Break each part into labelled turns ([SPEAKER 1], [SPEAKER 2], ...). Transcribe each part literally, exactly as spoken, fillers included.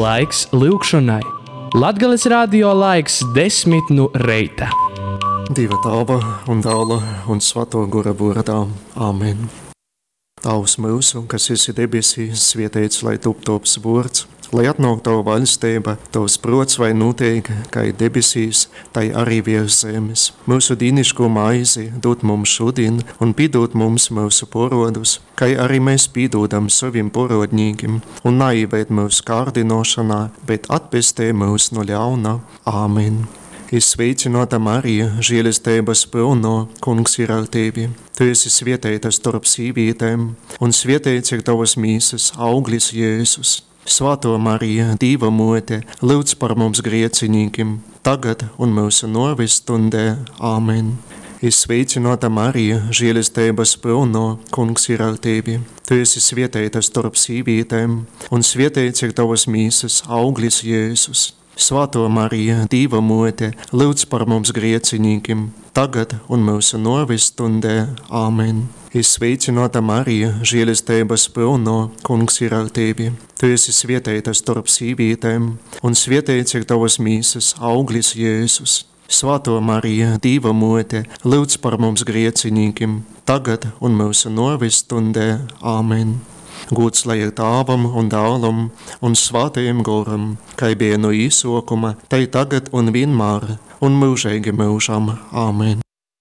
[SPEAKER 1] Laiks lūgšanai. Latgales radio laiks desmit no reita.
[SPEAKER 2] Dieva Tēva un Dēla un Svētā gara vārdā. Āmen. Tavs mūsu, kas esi debesīs, svētīts lai top tavs vārds, lai atnāk tava valstība, tavs prots vai notiek, kā debesīs, tai arī virs zemes. Mūsu dīniško maizi dod mums šodien un piedod mums mūsu porodus, kā arī mēs piedodam saviem porodņīgiem, un neieved mūsu kārdinošanā, bet atpestī mūs no ļauna. Āmen. Es sveicināta Marija, žēlestības pilno, Kungs ir ar tevi. Tu esi svētīta starp sīvītēm, un svētīts ir tavas mīsas auglis Jēzus. Svētā Marija, Dieva mote, lūdz par mums griecinīkiem, tagad un mūsu nāves stundē. Āmen. Es sveicināta Marija, žēlestības pilno, Kungs ir ar tevi. Tu esi svētīta starp sīvītēm, un svētīts ir tavas mīsas auglis Jēzus. Svētā Marija, Dieva mote, lūdz par mums griecinīkiem, tagad un mūsu nāves stundē. Āmen. Es sveicināta Marija, žēlestības pilno, Kungs ir ar tevi. Tu esi svētīta starp sīvītēm, un svētīts ir tavas mīsas auglis Jēzus. Svētā Marija, Dieva mote, lūdz par mums griecinīkiem, tagad un mūsu nāves stundē. Āmen. Gods lai ir Tēvam un Dēlam un Svētajam garam, kā bija no īsākuma, tai tagad un vienmēr, un mūžīgi mūžam. Āmen.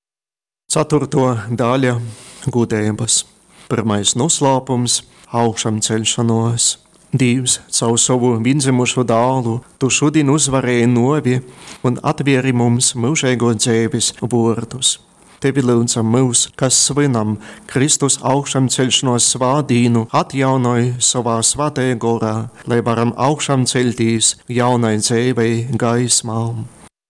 [SPEAKER 2] Ceturto daļa – gudības. Pirmais noslēpums – augšām celšanos. Dievs, caur savu vienzimušo dēlu, tu šodien uzvarēji novi un atvieri mums mūžīgo dzīves vārdus. Tevi lūdzam mūs, kas svinam Kristus augšām celšanos svādīnu, atjaunoja savā svētajā gorā, lai varam augšām celtīs jaunai dzīvei gaismām.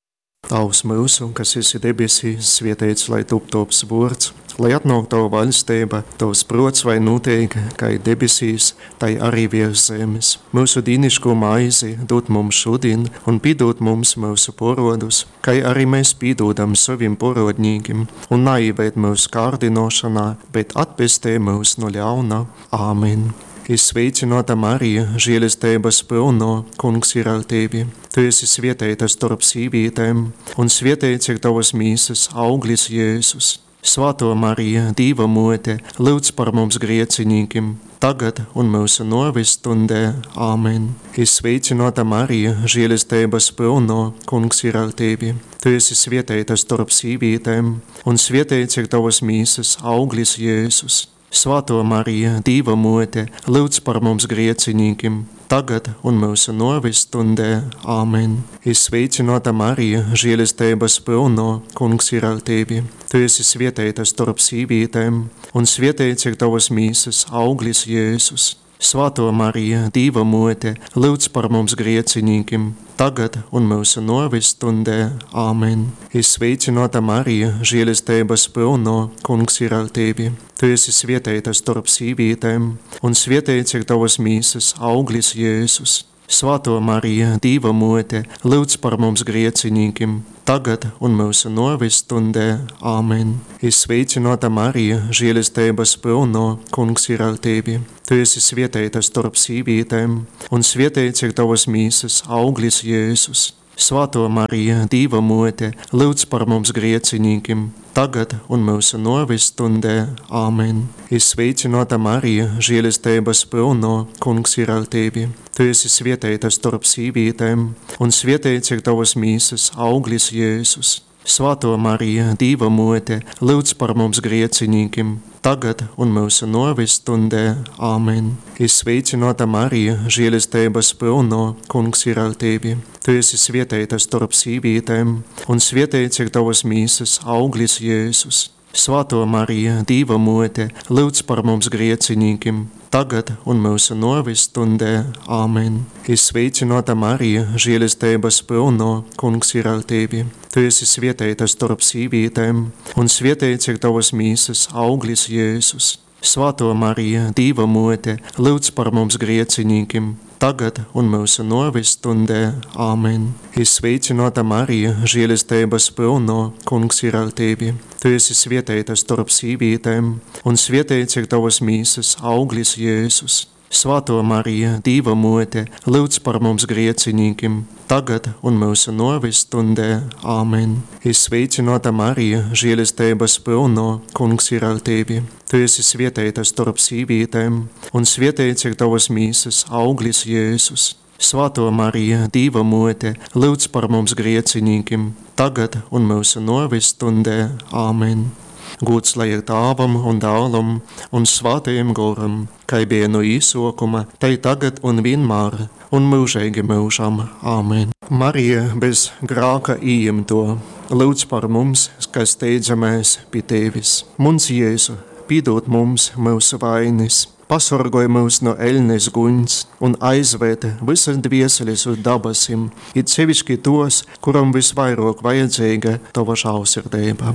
[SPEAKER 2] Tavs mūsu, kas esi debesīs, svētīts lai top tavs vārds, lai atnāk tava valstība, tavs prots vai notiek, kā debesīs, tai arī virs zemes. Mūsu dīniško maizi dod mums šodien un piedod mums mūsu porodus, kā arī mēs piedodam saviem porodņīgiem, un neieved mūsu kārdinošanā, bet atpestī mūs no ļauna. Āmen. Es sveicināta Marija, žēlestības pilno, Kungs ir ar tevi. Tu esi svētīta starp sīvītēm, un svētīts ir tavas mīsas auglis Jēzus. Svētā Marija, Dieva mote, lūdz par mums griecinīkiem, tagad un mūsu nāves stundē. Āmen. Es sveicināta Marija, žēlestības pilno, Kungs ir ar tevi. Tu esi svētīta starp sīvītēm, un svētīts ir tavas mīsas auglis Jēzus. Svētā Marija, Dieva mote, lūdz par mums griecinīkiem, tagad un mūsu nāves stundē. Āmen. Es sveicināta Marija, žēlestības pilno, Kungs ir ar tevi. Tu esi svētīta starp sīvītēm, un svētīts ir tavas mīsas auglis Jēzus. Svētā Marija, Dieva mote, lūdz par mums griecinīkiem, tagad un mūsu nāves stundē. Āmen. Es sveicināta Marija, žēlestības pilno, Kungs ir ar tevi. Tu esi svētīta starp sīvītēm, un svētīts ir tavas mīsas auglis Jēzus. Svētā Marija, Dieva mote, lūdz par mums griecinīkiem, tagad un mūsu nāves stundē. Āmen. Es sveicināta Marija, žēlestības pilno, Kungs ir ar tevi. Tu esi svētīta starp sīvītēm, un svētīts ir tavas mīsas auglis Jēzus. Svētā Marija, Dieva mote, lūdz par mums griecinīkiem, tagad un mūsu nāves stundē. Āmen. Es sveicināta Marija, žēlestības pilno, Kungs ir ar tevi. Tu esi svētīta starp sīvītēm, un svētīts ir tavas mīsas auglis Jēzus. Svētā Marija, Dieva mote, lūdz par mums griecinīkiem, tagad un mūsu nāves stundē. Āmen. Es sveicināta Marija, žēlestības pilno, Kungs ir ar tevi. Tu esi svētīta starp sīvītēm, un svētīts ir tavas mīsas auglis Jēzus. Svētā Marija, Dieva mote, lūdz par mums griecinīkiem, tagad un mūsu nāves stundē. Āmen. Es sveicināta Marija, žēlestības pilno, Kungs ir ar tevi. Tu esi svētīta starp sīvītēm, un svētīts ir tavas mīsas auglis Jēzus. Svētā Marija, Dieva mote, lūdz par mums griecinīkiem, tagad un mūsu nāves stundē. Āmen. Es sveicināta Marija, žēlestības pilno, Kungs ir ar tevi. Tu esi svētīta starp sīvītēm, un svētīts ir tavas mīsas auglis Jēzus. Svētā Marija, Dieva mote, lūdz par mums griecinīkim, tagad un mūsu nāves stundē. Āmen. Es sveicināta Marija, žēlastības pilno, Kungs ir ar tevi. Tu esi svētīta starp sīvītēm, un svētīts ir tavas mīsas auglis Jēzus. Svētā Marija, Dieva mote, lūdz par mums griecinīkim, tagad un mūsu nāves stundē. Āmen. Gods lai ir Tēvam un Dēlam un Svētajam Garam, kā bija no īsākuma, tai tagad un vienmēr, un mūžīgi mūžam. Āmen. Marija bez grēka ieņemto, lūdz par mums, kas steidzamies pie tevis. Mums Jēzu, piedod mums mūsu vainas, pasargāj mūs no ēļnes guņas un aizved visas dvieseles uz dabasim, it sevišķi tos, kuram visvairāk vajadzīga tava žēlsirdība.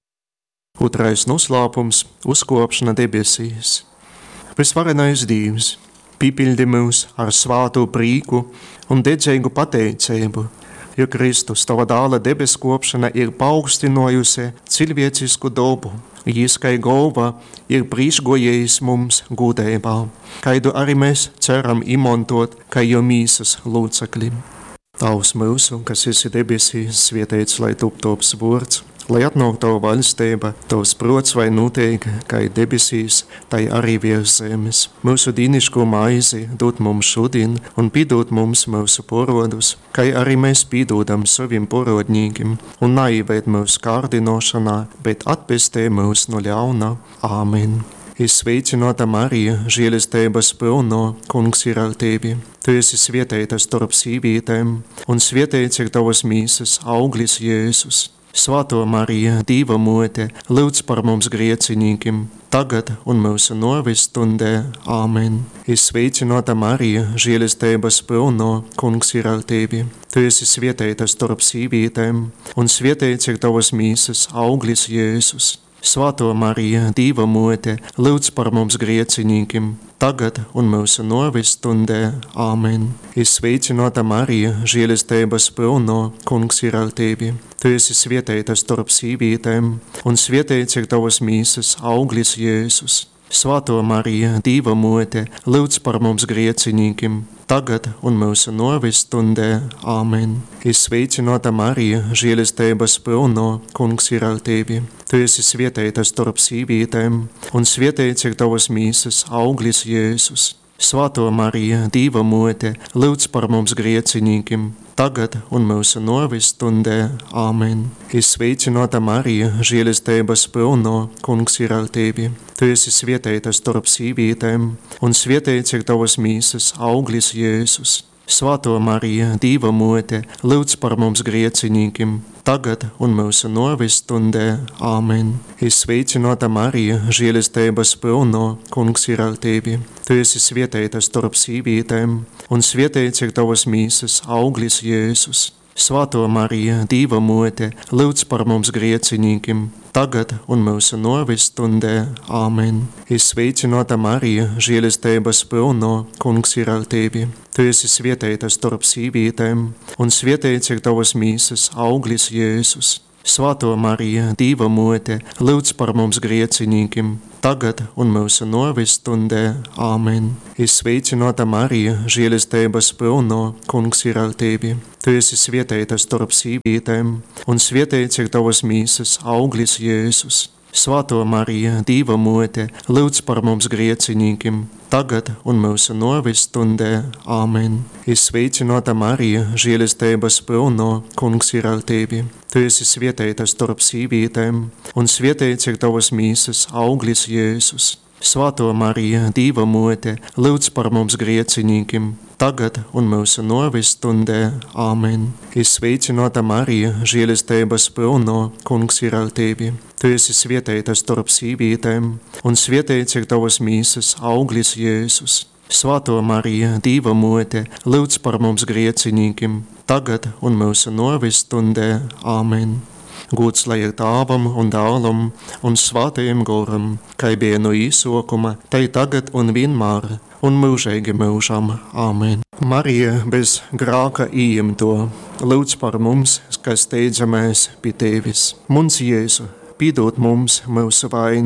[SPEAKER 2] Otrais noslēpums – uzkopšana debesīs. Visvarenais Dievs, pipildi mūs ar svātu prīku un dedzīgu pateicību, jo Kristus, tava dēla debeskopšana ir paaugstinājusi cilvēcisku dabu. Jis, kā galva, ir priekšgājējis mums gudībā, kaidu arī mēs ceram izmantot kā jau mīsas locekļi. Tavs mūsu, kas esi debesīs, svētīts lai top tavs vārds, lai atnāk tava valstība, tavs prots vai notiek, kā debesīs, tai arī virs zemes. Mūsu dīniško maizi dod mums šodien un piedod mums mūsu porodus, kā arī mēs piedodam saviem porodņīgiem, un neieved mūsu kārdinošanā, bet atpestē mūs no ļauna. Āmen. Es sveicināta Marija, žēlastības pilno, Kungs ir ar tevi. Tu esi svētīta starp sīvītēm, un svētīts ir tavas mīsas auglis Jēzus. Svētā Marija, Dieva mote, lūdz par mums griecinīkim, tagad un mūsu nāves stundē. Āmen. Es sveicināta Marija, žēlastības pilno, Kungs ir ar tevi. Tu esi svētīta starp sīvītēm, un svētīts ir tavas mīsas auglis Jēzus. Svētā Marija, Dieva mote, lūdz par mums griecinīkim, tagad un mūsu nāves stundē. Āmen. Es sveicināta Marija, žēlastības pilno, Kungs ir ar tevi. Tu esi svētīta starp sīvītēm, un svētīts ir tavas mīsas auglis Jēzus. Svētā Marija, Dieva mote, lūdz par mums griecinīkim, tagad un mūsu nāves stundē. Āmen. Es sveicināta Marija, žēlastības pilno, Kungs ir ar tevi. Tu esi svētīta starp sīvītēm, un svētīts ir tavas mīsas auglis Jēzus. Svētā Marija, Dieva mote, lūdz par mums griecinīkim, tagad un mūsu nāves stundē. Āmen. Es sveicināta Marija, žēlastības pilno, Kungs ir ar tevi. Tu esi svētīta starp sīvītēm, un svētīts ir tavas mīsas auglis Jēzus. Svētā Marija, Dieva mote, lūdz par mums griecinīkim, tagad un mūsu nāves stundē. Āmen. Es sveicināta Marija, žēlastības pilno, Kungs ir ar tevi. Tu esi svētīta starp sīvītēm, un svētīts ir tavas mīsas auglis Jēzus. Svētā Marija, Dieva mote, lūdz par mums griecinīkim, tagad un mūsu nāves stundē. Āmen. Es sveicināta Marija, žēlastības pilno, Kungs ir ar tevi. Tu esi svētīta starp sīvītēm, un svētīts ir tavas mīsas auglis Jēzus. Svētā Marija, Dieva mote, lūdz par mums griecinīkim, tagad un mūsu nāves stundē. Āmen. Es sveicināta Marija, žēlastības pilno, Kungs ir ar tevi. Tu esi svētīta starp sīvītēm, un svētīts ir tavas mīsas auglis Jēzus. Svētā Marija, Dieva mote, lūdz par mums griecinīkim, tagad un mūsu nāves stundē. Āmen. Es sveicināta Marija, žēlastības pilno, Kungs ir ar tevi. Tu esi svētīta starp sīvītēm, un svētīts ir tavas mīsas auglis Jēzus. Svētā Marija, Dieva mote, lūdz par mums griecinīkim, tagad un mūsu nāves stundē. Āmen. Es sveicināta Marija, žēlastības pilno, Kungs ir ar tevi. Tu esi svētīta starp sīvītēm, un svētīts ir tavas mīsas auglis Jēzus. Svētā Marija, Dieva mote, lūdz par mums griecinīkim, tagad un mūsu nāves stundē. Āmen. Gods lai ir Tēvam un Dēlam un Svētajam Garam, kā bija no īsākuma, tai tagad un vienmēr, un mūžīgi mūžam. Āmen. Marija bez grēka ieņemto, lūdz par mums, kas steidzamies pie tevis. Mums Jēzu, piedod mums mūsu vainas,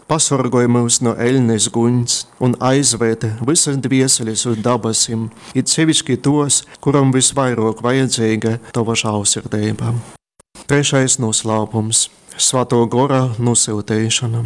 [SPEAKER 2] Pasargoj mūs no eļnes guņas un aizved visas dvieseles uz dabasim, it sevišķi tos, kuram visvairāk vajadzīga tava žēlsirdība. Trešais noslēpums - Svēto gara nosūtīšana.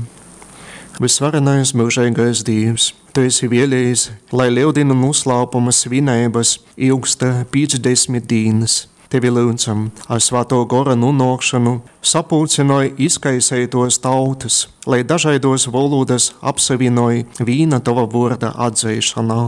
[SPEAKER 2] Visvarenais mūžīgais Dievs, Tu esi vēlējis, lai lieldienu noslēpuma svinības ilgsta piecdesmit dienas. Tevi lūdzam, ar Svēto gara nonākšanu sapulcināja izkaisētos tautas, lai dažādos valodas apsavienoja vīna Tava vārda atzīšanā.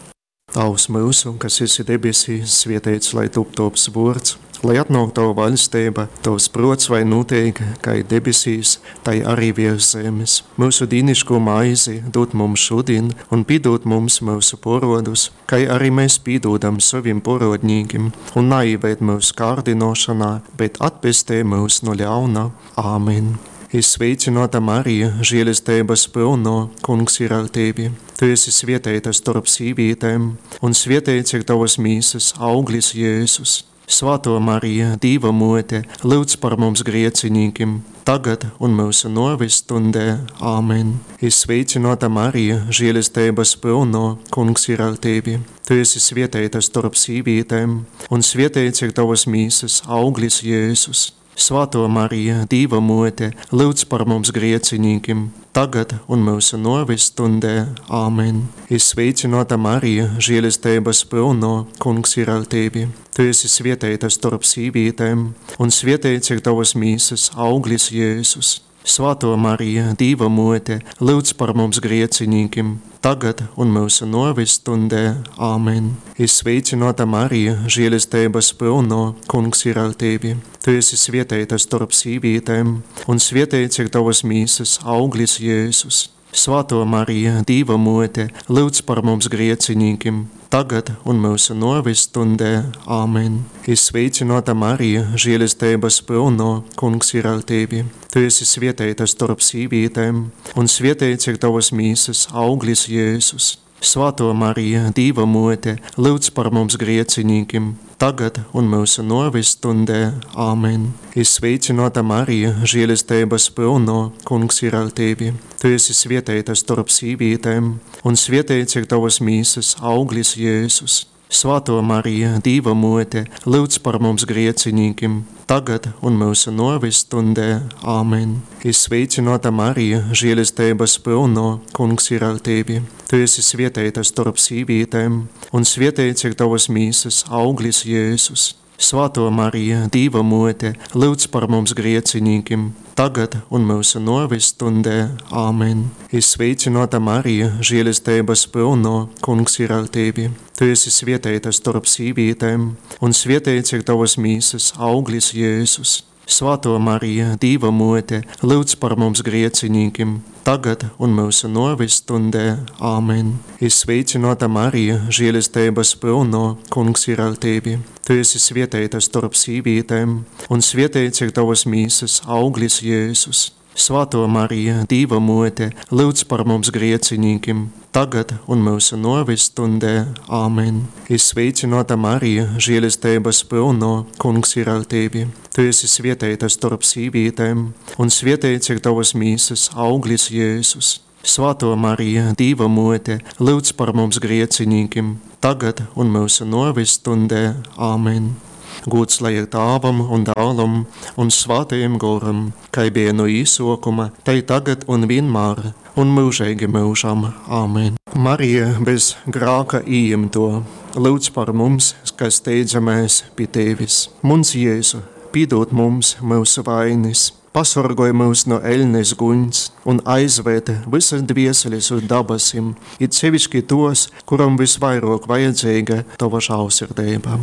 [SPEAKER 2] Tavs mūsu, kas esi debesīs, svētīts lai top Tavs vārds, lai atnāk Tava valstība, Tavs prots vai notiek, kā debesīs, tai arī virs zemes. Mūsu dīniško maizi dod mums šodien un piedod mums mūsu porodus, kā arī mēs piedodam saviem porodņīgiem, un neieved mūsu kārdinošanā, bet atpestē mūs no ļauna. Āmen. Es sveicināta Marija, žēlestības pilno, Kungs ir ar tevi. Tu esi svētīta starp sīvītēm, un svētīts ir tavas mīsas auglis Jēzus. Svētā Marija, Dieva mote, lūdz par mums griecinīkiem, tagad un mūsu nāves stundē. Āmen. Es sveicināta Marija, žēlestības pilno, Kungs ir ar tevi. Tu esi svētīta starp sīvītēm, un svētīts ir tavas mīsas auglis Jēzus. Svētā Marija, Dieva mote, lūdz par mums griecinīkiem, tagad un mūsu nāves stundē. Āmen. Es sveicināta Marija, žēlestības pilno, Kungs ir ar tevi. Tu esi svētīta starp sīvītēm, un svētīts ir tavas mīsas auglis Jēzus. Svētā Marija, Dieva mote, lūdz par mums griecinīkiem, tagad un mūsu nāves stundē. Āmen. Es sveicināta Marija, žēlestības pilno, Kungs ir ar tevi. Tu esi svētīta starp sīvītēm, un svētīts ir tavas mīsas auglis Jēzus. Svētā Marija, Dieva mote, lūdz par mums griecinīkiem, tagad un mūsu nāves stundē. Āmen. Es sveicināta Marija, žēlestības pilno, Kungs ir ar tevi. Tu esi svētīta starp sīvītēm, un svētīts ir tavas mīsas auglis Jēzus. Svētā Marija, Dieva mote, lūdz par mums griecinīkiem, tagad un mūsu nāves stundē. Āmen. Es sveicināta Marija, žēlestības pilno, Kungs ir ar tevi. Tu esi svētīta starp sīvītēm, un svētīts ir tavas mīsas auglis Jēzus. Svētā Marija, Dieva mote, lūdz par mums griecinīkiem, tagad un mūsu nāves stundē. Āmen. Es sveicināta Marija, žēlestības pilno, Kungs ir ar tevi. Tu esi svētīta starp sīvītēm, un svētīts ir tavas mīsas auglis Jēzus. Svētā Marija, Dieva mote, lūdz par mums griecinīkiem, tagad un mūsu nāves stundē. Āmen. Es sveicināta Marija, žēlestības pilno, Kungs ir ar tevi. Tu esi svētīta starp sīvītēm, un svētīts ir tavas mīsas auglis Jēzus. Svētā Marija, Dieva mote, lūdz par mums griecinīkiem, tagad un mūsu nāves stundē. Āmen. Es sveicināta Marija, žēlestības pilno, Kungs ir ar tevi. Tu esi svētīta starp sīvītēm, un svētīts ir tavas mīsas auglis Jēzus. Svētā Marija, Dieva mote, lūdz par mums griecinīkiem, tagad un mūsu nāves stundē. Āmen. Es sveicināta Marija, žēlestības pilno, Kungs ir ar tevi. Tu esi svētīta starp sīvītēm, un svētīts ir tavas mīsas auglis Jēzus. Svētā Marija, Dieva mote, lūdz par mums griecinīkiem, tagad un mūsu nāves stundē. Āmen. Gods lai ir Tēvam un Dēlam un Svētajam garam, kā bija no īsākuma, tai tagad un vienmēr, un mūžīgi mūžam. Āmen. Marija bez grēka ieņemto, lūdz par mums, kas steidzamies pie tevis. Mums Jēzu, piedod mums mūsu vainas, pasargoj mūs no eļnes guņas un aizved visas dvieseles uz dabasim, it sevišķi tos, kuram visvairāk vajadzīga tava žēlsirdība.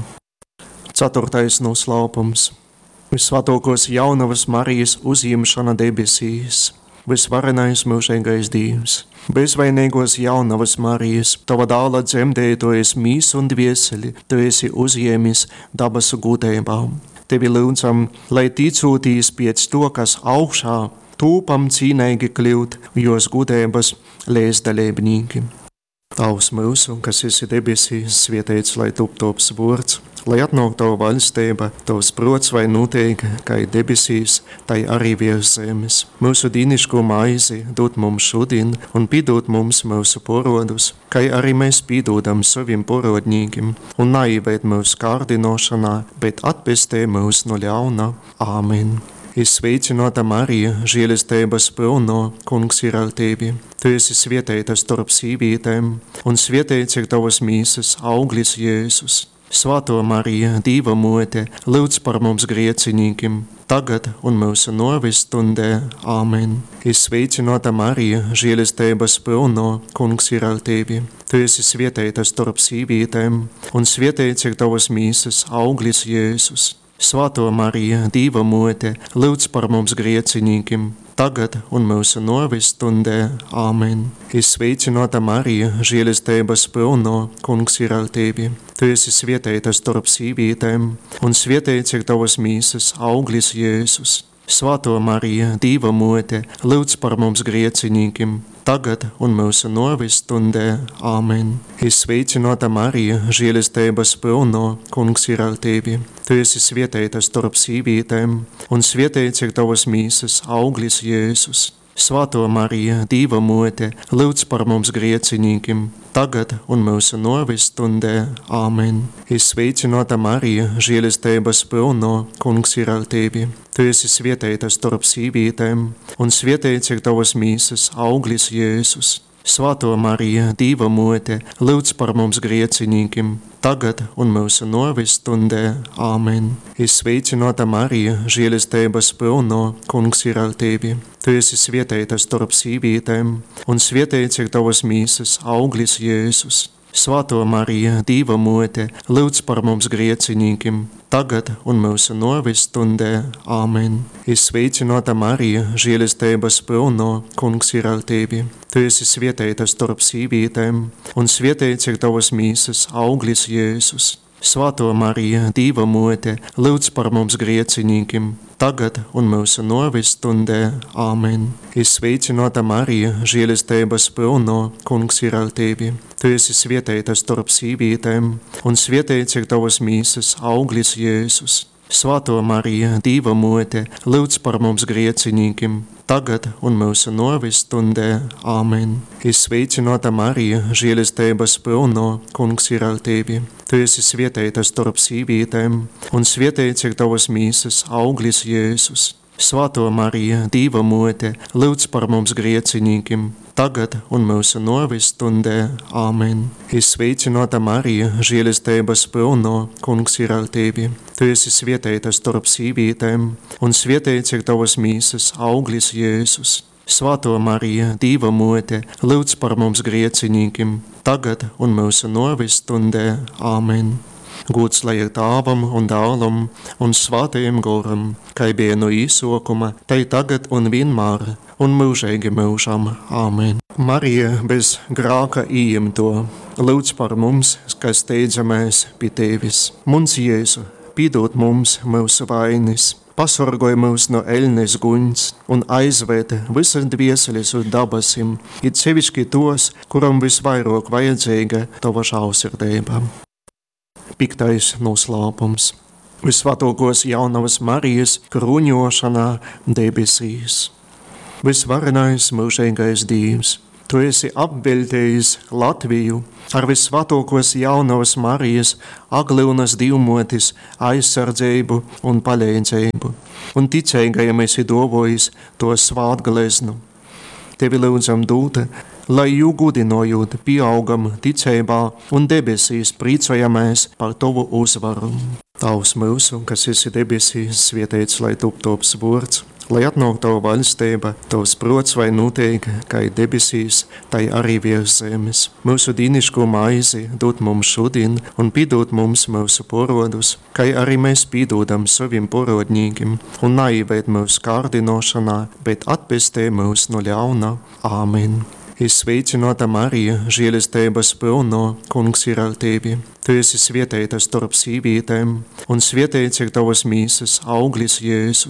[SPEAKER 2] Ceturtais noslēpums - Visvētākās jaunavas Marijas uzņemšana debesīs. Visvarenais mūžīgais Dievs, bezvainīgos jaunavas Marijas, tava dēla dzemdētojas mīsu un dvieseli, tu esi uzņēmis dabasu gudībām. Tevi lūdzam, lai ticūtīs pēc to, kas augšā, tūpam cīnīgi kļūt, jos gudības līdzdalībnīgi. Tavs mūsu, kas esi debesīs, svētīts lai top tavs vārds, lai atnāk tava valstība, tavs prots vai notiek, kā debesīs, tai arī virs zemes. Mūsu dīniško maizi dod mums šodien un piedod mums mūsu porodus, kā arī mēs piedodam saviem porodņīgiem, un neieved mūsu kārdinošanā, bet atpestē mūs no ļauna. Āmen. Es sveicināta Marija, žēlestības pilno, kungs ir ar tevi. Tu esi svētīta starp sīvītēm, un svētīts ir tavas mīsas auglis Jēzus. Svētā Marija, Dieva mote, lūdz par mums griecinīkiem, tagad un mūsu nāves stundē. Āmen. Es sveicināta Marija, žēlestības pilno, kungs ir ar tevi. Tu esi svētīta starp sīvītēm, un svētīts ir tavas mīsas auglis Jēzus. Svētā Marija, Dieva mote, lūdz par mums griecinīkiem, tagad un mūsu nāves stundē. Āmen. Es sveicināta Marija, žēlestības pilno, kungs ir ar tevi. Tu esi svētīta starp sīvītēm, un svētīts ir tavas mīsas auglis Jēzus. Svētā Marija, Dieva mote, lūdz par mums griecinīkiem, tagad un mūsu nāves stundē. Āmen. Es sveicināta Marija, žēlestības pilno, kungs ir ar tevi. Tu esi svētīta starp sīvītēm, un svētīts ir tavas mīsas auglis Jēzus. Svētā Marija, Dieva mote, lūdz par mums griecinīkiem, tagad un mūsu nāves stundē. Āmen. Es sveicināta Marija, žēlestības pilno, kungs ir ar tevi. Tu esi svētīta starp sīvītēm, un svētīts ir tavas mīsas auglis Jēzus. Svētā Marija, Dieva mote, lūdz par mums griecinīkiem, tagad un mūsu nāves stundē. Āmen. Es sveicināta Marija, žēlestības pilno, kungs ir ar tevi. Tu esi svētīta starp sīvītēm, un svētīts ir tavas mīsas auglis Jēzus. Svētā Marija, Dieva mote, lūdz par mums griecinīkiem, tagad un mūsu nāves stundē. Āmen. Es sveicināta Marija, žēlestības pilno, kungs ir ar tevi. Tu esi svētīta starp sīvītēm, un svētīts ir tavas mīsas auglis Jēzus. Svētā Marija, Dieva mote, lūdz par mums griecinīkiem, tagad un mūsu nāves stundē. Āmen. Es sveicināta Marija, žēlestības pilno, kungs ir ar tevi. Tu esi svētīta starp sīvītēm, un svētīts ir tavas mīsas auglis Jēzus. Svētā Marija, Dieva mote, lūdz par mums griecinīkiem, tagad un mūsu nāves stundē. Āmen. Es sveicināta Marija, žēlestības pilno, kungs ir ar tevi. Tu esi svētīta starp sīvītēm, un svētīts ir tavas mīsas auglis Jēzus. Svētā Marija, Dieva mote, lūdz par mums griecinīkiem, tagad un mūsu nāves stundē. Āmen. Es sveicināta Marija, žēlestības pilno, kungs ir ar tevi. Tu esi svētīta starp sīvītēm, un svētīts ir tavas mīsas auglis Jēzus. Svētā Marija, Dieva mote, lūdz par mums griecinīkiem, tagad un mūsu nāves stundē. Āmen. Gods lai ir Tēvam un Dēlam un Svētajam Garam, kā bija no īsākuma, tai tagad un vienmēr, un mūžīgi mūžam. Āmen. Marija bez grēka ieņemto, lūdz par mums, kas steidzamies pie tevis. Mums Jēzu, piedod mums mūsu vainas, pasargoj mūs no ēļnes guņas un aizved visas dvieseles uz dabasim, it sevišķi tos, kuram visvairāk vajadzīga tava žēlsirdība. Piktais noslēpums. Visvētākos jaunavas Marijas kruņošanā debesīs. Visvarenais mūžīgais Dievs, tu esi apveltījis Latviju ar visvētākos jaunavas Marijas aglūnas divmotis aizsardzību un palīdzību, un ticīgajam esi dovojis to svētgaleznu. Tevi lūdzam dūt, lai jū gudinojot pieaugam ticībā un debesīs prīcojamies par tavu uzvaru. Tavs mūsu, kas esi debesīs, svētīts lai top tavs vārds, lai atnāk tava valstība, tavs prots vai notiek, kā debesīs, tai arī virs zemes. Mūsu dīniško maizi dod mums šodien un piedod mums mūsu porodus, kā arī mēs piedodam saviem porodņīgiem, un neieved mūsu kārdinošanā, bet atpestē mūs no ļauna. Āmen. Es sveicināta Marija, žēlestības pilno, kungs ir ar tevi. Tu esi svētīta starp sīvītēm, un svētīts ir tavas mīsas auglis Jēzus.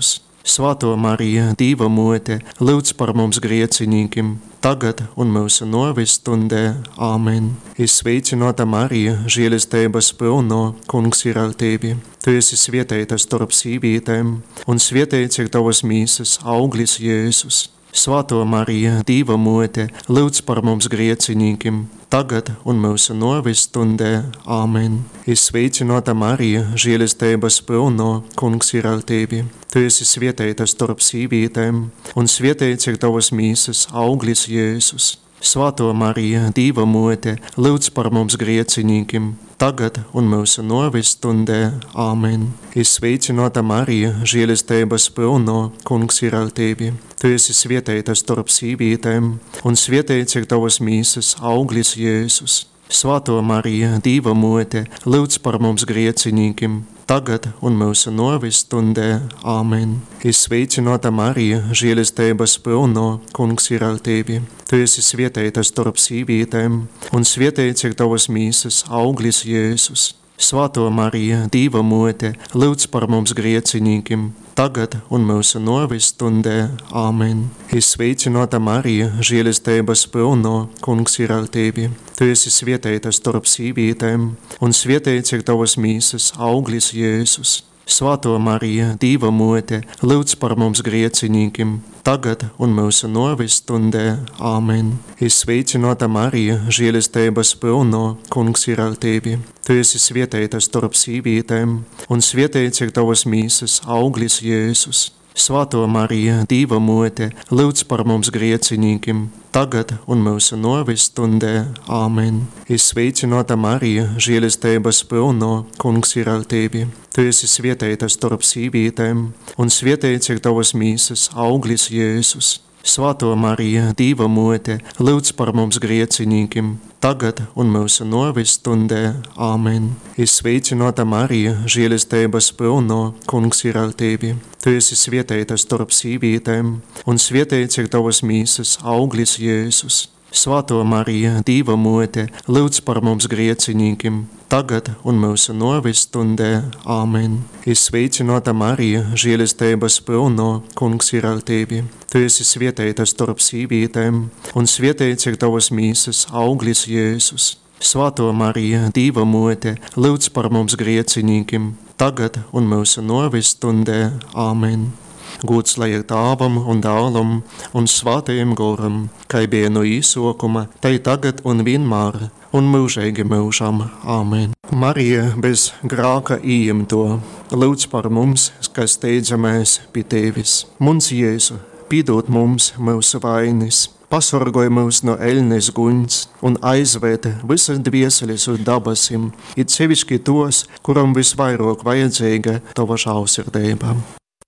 [SPEAKER 2] Svētā Marija, Dieva mote, lūdz par mums griecinīkim, tagad un mūsu nāves stundē. Āmen. Es sveicināta Marija, žēlastības pilno, Kungs ir ar tevi. Tu esi svētīta starp sīvītēm, un svētīts ir tavas mīsas auglis Jēzus. Svētā Marija, Dieva mote, lūdz par mums griecinīkim, tagad un mūsu nāves stundē. Āmen. Es sveicināta Marija, žēlastības pilno, Kungs ir ar tevi. Tu esi svētīta starp sīvītēm, un svētīts ir tavas mīsas auglis Jēzus. Svētā Marija, Dieva mote, lūdz par mums griecinīkim, tagad un mūsu nāves stundē. Āmen. Es sveicināta Marija, žēlastības pilno, Kungs ir ar tevi. Tu esi svētīta starp sīvītēm, un svētīts ir tavas mīsas auglis Jēzus. Svētā Marija, Dieva mote, lūdz par mums griecinīkim, tagad un mūsu nāves stundē. Āmen. Es sveicināta Marija, žēlastības pilno, Kungs ir ar tevi. Tu esi svētīta starp sīvītēm, un svētīts ir tavas mīsas auglis Jēzus. Svētā Marija, Dieva mote, lūdz par mums griecinīkim, tagad un mūsu nāves stundē. Āmen. Es sveicināta Marija, žēlastības pilno, Kungs ir ar tevi. Tu esi svētīta starp sīvītēm, un svētīts ir tavas mīsas auglis Jēzus. Svētā Marija, Dieva mote, lūdz par mums griecinīkim, tagad un mūsu nāves stundē. Āmen. Es sveicināta Marija, žēlastības pilno, Kungs ir ar tevi. Tu esi svētīta starp sīvītēm, un svētīts ir tavas mīsas auglis Jēzus. Svētā Marija, Dieva mote, lūdz par mums griecinīkim, tagad un mūsu nāves stundē. Āmen. Es sveicināta Marija, žēlastības pilno, Kungs ir ar tevi. Tu esi svētīta starp sīvītēm, un svētīts ir tavas mīsas auglis Jēzus. Svētā Marija, Dieva mote, lūdz par mums griecinīkim, tagad un mūsu nāves stundē. Āmen. Es sveicināta Marija, žēlastības pilno, Kungs ir ar tevi. Tu esi svētīta starp sīvītēm, un svētīts ir tavas mīsas auglis Jēzus. Svētā Marija, Dieva mote, lūdz par mums griecinīkim, tagad un mūsu nāves stundē. Āmen. Es sveicināta Marija, žēlastības pilno, Kungs ir ar tevi. Tu esi svētīta starp sīvītēm, un svētīts ir tavas mīsas auglis Jēzus. Svētā Marija, Dieva mote, lūdz par mums griecinīkim, tagad un mūsu nāves stundē. Āmen. Gods lai ir Tēvam un Dēlam un Svētajam Garam, kā bija no īsākuma, tai tagad un vienmēr, un mūžīgi mūžam. Āmen. Marija bez grēka ieņemto, lūdz par mums, kas steidzamies pie tevis. Mums Jēzu, piedod mums mūsu vainas, pasargāj mūs no ēļnes guņas un aizved visas dvieseles uz dabasim, it sevišķi tos, kuram visvairāk vajadzīga tava žēlsirdība.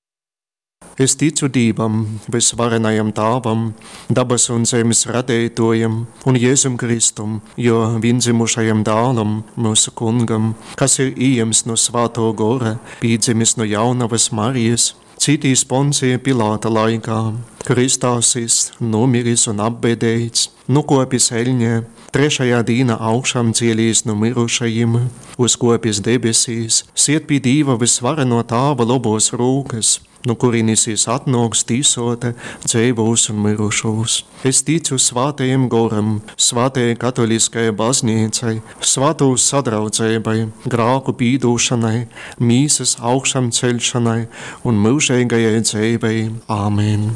[SPEAKER 2] Es ticu Dievam, visvarenajam Tēvam, dabas un zemes radītājam un Jēzum Kristum, jo viendzimušajam dēlam, mūsu kungam, kas ir ieņemts no Svētā gara, piedzimis no jaunavas Marijas, citīs Poncija Pilāta laikā, kristāsis, nomiris un apbedēts, nokopis eļņē, trešajā dīna augšām cielīs no mirušajiem, uzkopis debesīs, siet pie Dieva visvareno Tēva labos rūkas, no kurienes es atnāks tīsota dzīvos un mirušos. Es ticu Svētajam Garam, Svētajai katoliskajai baznīcai, Svētūs sadraudzībai, grēku pīdūšanai, mīsas augšām celšanai un mūžīgajai dzīvei. Āmen.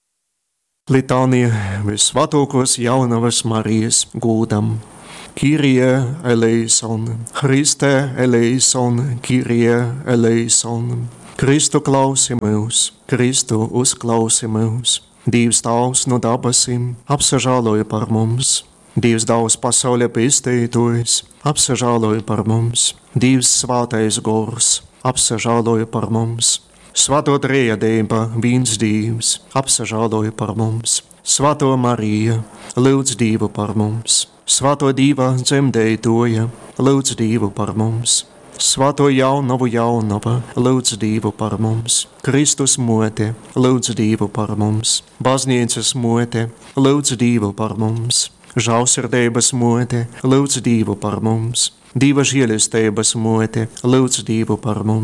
[SPEAKER 2] Litānija visvētākos jaunavas Marijas gūdam. Kyrie eleison, Christe eleison, Kyrie eleison. Kristu klausi mūs, Kristu uzklausi mūs. Dievs Tēvs no dabasim apsažāloja par mums. Dievs Daudz pasaulē pestītojis apsažāloja par mums. Dievs Svētais Gors apsažāloja par mums. Svētā Trejadība, viens Dievs, apsažāloja par mums. Svētā Marija, lūdz Dievu par mums. Svētā Dieva dzemdētoja, lūdz Dievu par mums. Svēto jaunavu jaunava, lūdz Dievu par mums. Kristus mote, lūdz Dievu par mums. Baznīcas mote, lūdz Dievu par mums. Žēlsirdības mote, lūdz Dievu par mums. Dieva žēlastības mote, lūdz Dievu par mums.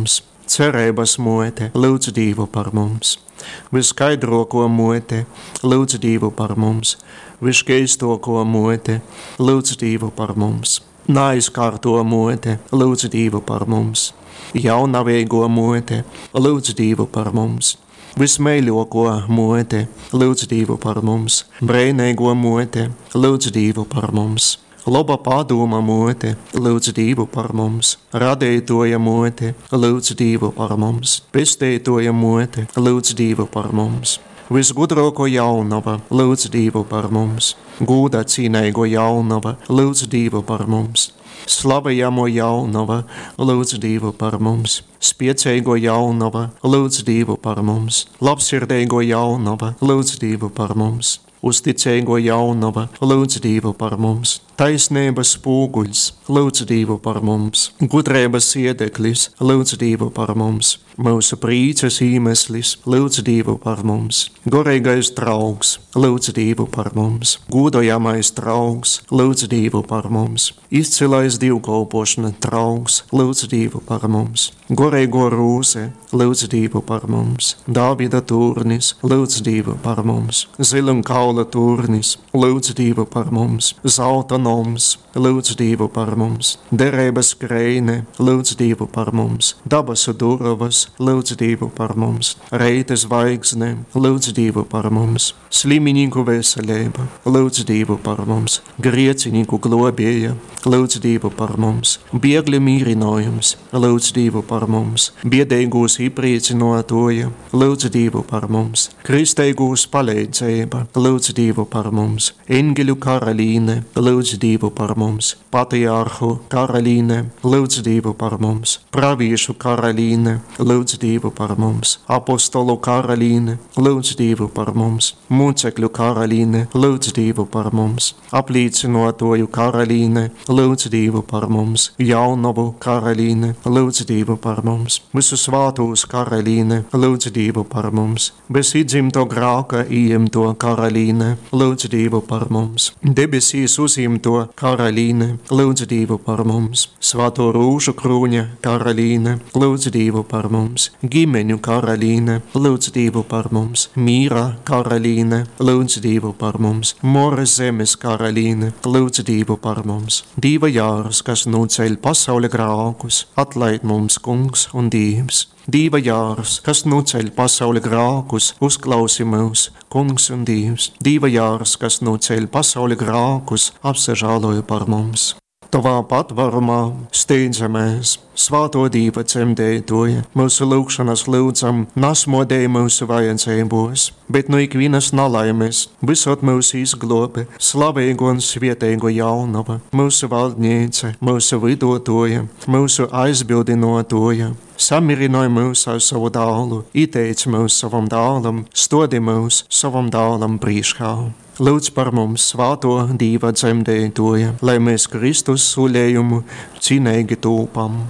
[SPEAKER 2] cerības mote, lūdz Dievu par mums. Viskaidroko mote, lūdz Dievu par mums. Viškeistoko mote, lūdz Dievu par mums. Neaizkārto mote, lūdz Dievu par mums. Jaunavīgo mote, lūdz Dievu par mums. Vismeiļoko mote, lūdz Dievu par mums. Breinīgo mote, lūdz Dievu par mums. Laba padoma mote, lūdz Dievu par mums. Radītoja mote, lūdz Dievu par mums. Pestītoja mote, lūdz Dievu par mums. Visgudroko jaunava, lūdz Dievu par mums. Gūda cīnīgo jaunava, lūdz Dievu par mums. Slavējamo jaunava, lūdz Dievu par mums. Spiecīgo jaunava, lūdz Dievu par mums. Labsirdīgo jaunava, lūdz Dievu par mums. Uzticīgo jaunava, lūdz Dievu par mums. Taisnības spūguļs, lūdz Dievu par mums. Gudrības iedeklis, lūdz Dievu par mums. Mūsu prīces īmeslis, lūdz Dievu par mums. Gorīgais draugs, lūdz Dievu par mums. Gūdojamais draugs, lūdz Dievu par mums. Izcilais divkalpošana draugs, lūdz Dievu par mums. Gorīgo rūse, lūdz Dievu par mums. Dāvida turnis, lūdz Dievu par mums. Zilimkaula turnis, lūdz Dievu par mums. Zelta noms, lūdz Dievu par mums. Derības kreine, lūdz Dievu par mums. Dabasu duravas, lūdz Dievu par mums. Reites zvaigzne, lūdz Dievu par mums. Sliminīku veselība, lūdz Dievu par mums. Griecinīku globēja, lūdz Dievu par mums. Biegli mīrinojums, lūdz Dievu par mums. Biedēgūs īpriecinotoja, lūdz Dievu par mums. Kristēgūs palīdzība, lūdz Dievu par mums. Engeļu karalīne, lūdz Dievu par mums. Patriarhu karalīne, lūdz Dievu par mums. Praviešu karalīne, lūdz Dievu par mums. Apostolu karalīne, lūdz Dievu par mums. Mūcekļu karalīne, lūdz Dievu par mums. Apliecinotoju karalīne, lūdz Dievu par mums. Jaunavu karalīne, lūdz Dievu par mums. Visu svātūs karalīne, lūdz Dievu par mums. Bez idzimto grāka ījimto karalīne, lūdz Dievu par mums. Debesīs uzimto karalīne, lūdz Dievu par mums. Svāto rūžu krūņa karalīne, lūdz Dievu par mums. Gimeņu karalīne, lūdz Dievu par mums. Mīra karalīne, lūdz Dievu par mums. Moras zemes karalīne, lūdz Dievu par mums. Dieva jārs, kas nūceļ pasaules grākus, atlaid mums kungs un Dievs. Dieva jārs, kas nūceļ pasaules grākus, uzklausi mūs, kungs un Dievs. Dieva jārs, kas nūceļ pasaules grākus, apsažāloja par mums. Tavā patvarumā steidzamies, svāto Dieva cemdētoja, mūsu lūgšanas lūdzam, nasmodēja mūsu vajadzībos, bet no ikvienas nalaimes, visot mūsu izglobe, slavīgo un svietēgo jaunava, mūsu valdniece, mūsu vidotoja, mūsu aizbildinotoja. Samirināja mūs ar savu dālu, ieteica mūs savam dālam, stodi mūs savam dālam prīškā. Lūdz par mums svāto Dieva dzemdētoja, lai mēs Kristus sulējumu cinīgi tūpam.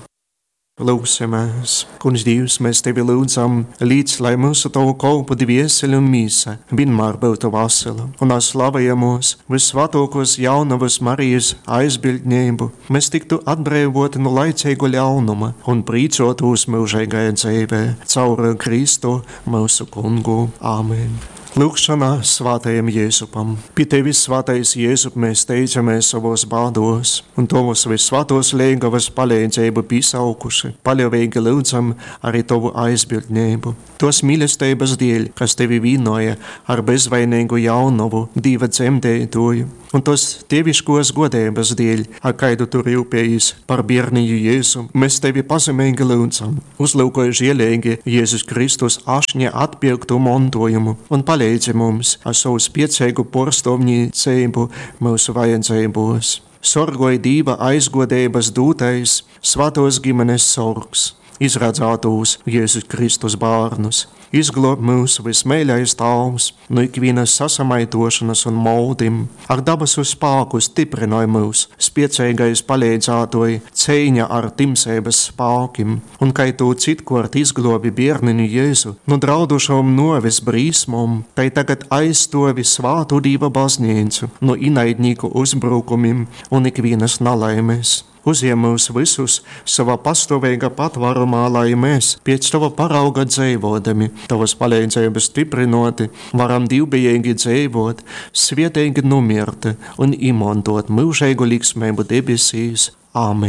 [SPEAKER 2] Lūksimies, kungs Dievs, mēs Tevi lūdzam, līdz, lai mūsu Tavu kalpu dvieseli un mīsa vienmēr būtu vasala, un ar slavējamos visvātokos jaunavas Marijas aizbildņību mēs tiktu atbrīvoti no laicīgu ļaunuma un prīcotos mūžīgajā dzīvē, caur Kristu mūsu kungu. Āmen. Lūkšanā svātajam Jēzupam. Pie Tevis, svātais Jēzup, mēs teicamies savos bādos, un Tavos visvātos liegavas palīdzību pīsaukuši, paļāvīgi lūdzam arī Tavu aizbildņību. Tos mīlestības dēļ, kas Tevi vīnoja ar bezvainīgu jaunavu, Dieva dzemdētoju, un tos Teviškos godības dēļ, ar kaidu Tu rūpējies par bērniņu Jēzu, mēs Tevi pazemīgi lūdzam. Uzlūkoja žielīgi Jēzus Kristus ašņa atpirktu montojumu un palīdzi mums ar savu spiecīgu porstovņīcību mūsu vajadzībos. Sorgoja Dieva aizgodības dūtais, svatos ģimenes sorgs, izradzātos Jēzus Kristus bārnus, izglob mūsu vismēļais Tavs no ikvienas sasamaitošanas un maudim, ar dabasu spāku stiprināja mūs, spiecīgais palīdzātoja cīņa ar timsēbas spākim, un kai Tu citkort izglobi bērniņu Jēzu no draudušom novis brīsmom, tai tagad aizstovi svātu Dieva baznīcu no inaidnīku uzbrukumim un ikvienas nalaimes. Uzņem mūs visus savā pastāvīgā patvērumā, lai mēs pēc tava parauga dzīvodami, tavas palīdzības stiprinoti, varam divbijīgi dzīvot, svietīgi numirti un izmantot mūžīgu liksmību debesīs. Āmen!